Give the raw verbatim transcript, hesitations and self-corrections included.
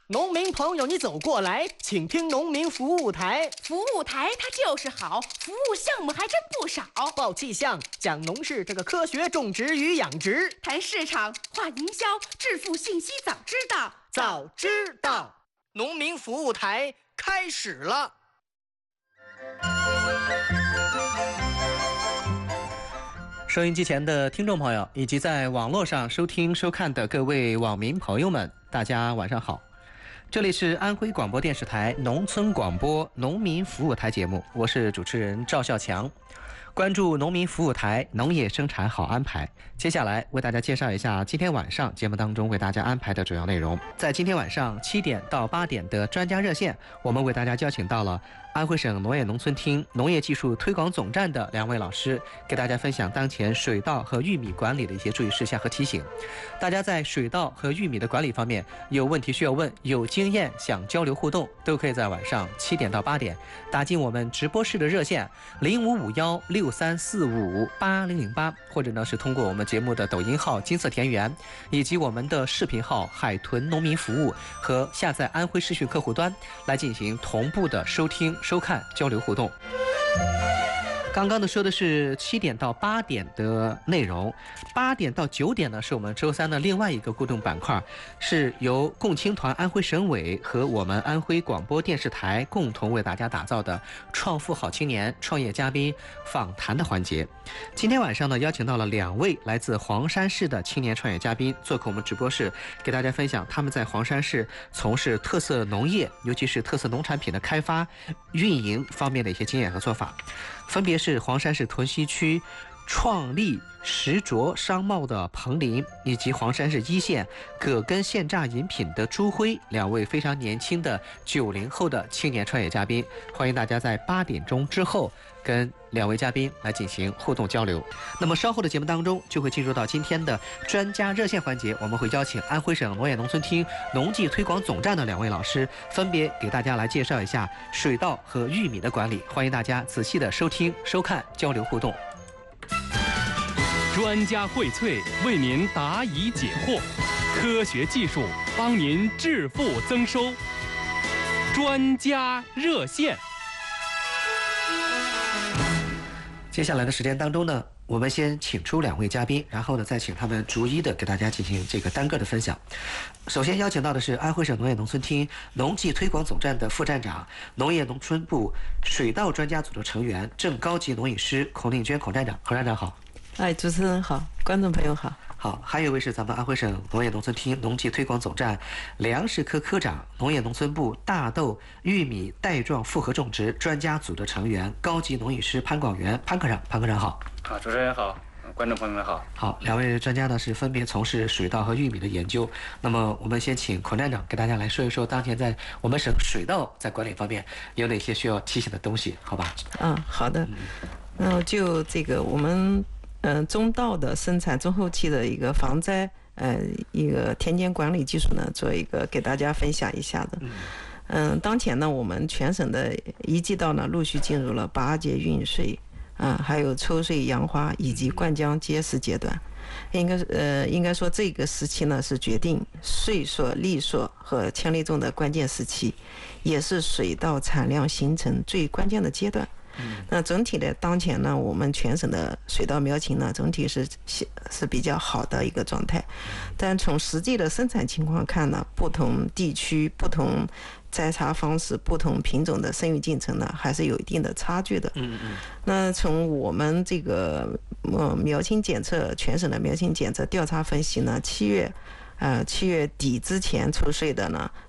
农民朋友，你走过来，请听农民服务台。 服务台它就是好，服务项目还真不少。 报气象，讲农事这个科学种植与养殖， 谈市场，话营销，致富信息早知道， 早知道。农民服务台开始了。收音机前的听众朋友，以及在网络上收听收看的各位网民朋友们，大家晚上好。这里是安徽广播电视台农村广播农民服务台节目，我是主持人赵孝强。关注农民服务台农业生产好安排。接下来为大家介绍一下今天晚上节目当中为大家安排的主要内容。在今天晚上七点到八点的专家热线，我们为大家邀请到了安徽省农业农村厅农业技术推广总站的两位老师，给大家分享当前水稻和玉米管理的一些注意事项和提醒。大家在水稻和玉米的管理方面有问题需要问，有经验想交流互动，都可以在晚上七点到八点打进我们直播室的热线零五五幺六三四五八零零八，或者呢是通过我们节目的抖音号金色田园，以及我们的视频号海豚农民服务和下载安徽视讯客户端来进行同步的收听收看交流互动。刚刚的说的是七点到八点的内容，八点到九点呢是我们周三的另外一个互动板块，是由共青团安徽省委和我们安徽广播电视台共同为大家打造的创富好青年创业嘉宾访谈的环节。今天晚上呢，邀请到了两位来自黄山市的青年创业嘉宾做客我们直播室，给大家分享他们在黄山市从事特色农业，尤其是特色农产品的开发运营方面的一些经验和做法。分别是黄山市屯溪区创立石琢商贸的彭林，以及黄山市一线葛根现榨饮品的朱辉，两位非常年轻的九零后的青年创业嘉宾。欢迎大家在八点钟之后跟两位嘉宾来进行互动交流。那么稍后的节目当中就会进入到今天的专家热线环节，我们会邀请安徽省农业农村厅农技推广总站的两位老师，分别给大家来介绍一下水稻和玉米的管理。欢迎大家仔细的收听收看交流互动。 专家荟萃，为您答疑解惑，科学技术帮您致富增收。专家热线。 接下来的时间当中呢，我们先请出两位嘉宾，然后呢再请他们逐一的给大家进行这个单个的分享。首先邀请到的是安徽省农业农村厅农技推广总站的副站长、农业农村部水稻专家组的成员、正高级农艺师孔令娟孔站长。孔站长好。 哎，主持人好，观众朋友好。 好，还有一位是咱们安徽省农业农村厅农技推广总站粮食科科长、农业农村部大豆、玉米带状复合种植专家组的成员、高级农艺师潘广元。潘科长，潘科长好。 好，主持人好，观众朋友们好。 好，两位专家呢是分别从事水稻和玉米的研究。那么我们先请孔站长给大家来说一说，当前在我们省水稻在管理方面有哪些需要提醒的东西，好吧？ 嗯，好的。那就这个我们。嗯，中稻的生产中后期的一个防灾，呃，一个田间管理技术呢，做一个给大家分享一下的。嗯，当前呢，我们全省的一季稻呢，陆续进入了拔节、运穗，啊，还有抽穗、扬花以及灌浆结实阶段。应该呃，应该说这个时期呢，是决定穗硕、粒硕和千粒种的关键时期，也是水稻产量形成最关键的阶段。那整体的当前呢，我们全省的水稻苗情呢，整体是是比较好的一个状态。但从实际的生产情况看呢，不同地区、不同摘插方式、不同品种的生育进程呢，还是有一定的差距的。 嗯嗯。 那从我们这个呃苗情检测，全省的苗情检测调查分析呢，七月呃七月底之前抽穗的呢，